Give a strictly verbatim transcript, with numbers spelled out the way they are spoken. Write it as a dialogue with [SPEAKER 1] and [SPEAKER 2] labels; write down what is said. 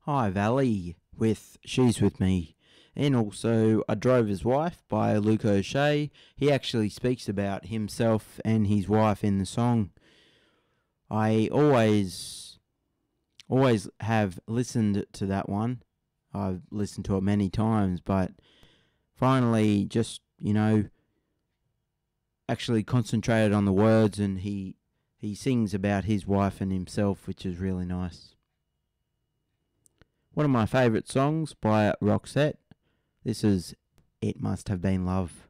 [SPEAKER 1] Hi Valley with She's With Me, and also A Drover's Wife by Luke O'Shea. He actually speaks about himself and his wife in the song. I always, always have listened to that one. I've listened to it many times, but finally just, you know, actually concentrated on the words, and he, he sings about his wife and himself, which is really nice. One of my favourite songs by Roxette. This is It Must Have Been Love.